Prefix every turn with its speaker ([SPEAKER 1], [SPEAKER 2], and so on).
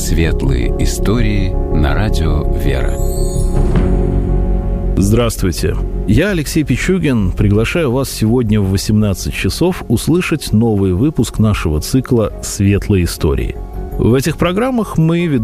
[SPEAKER 1] Светлые истории на радио «Вера».
[SPEAKER 2] Здравствуйте. Я, Алексей Пичугин, приглашаю вас сегодня в 18 часов услышать новый выпуск нашего цикла «Светлые истории». В этих программах мы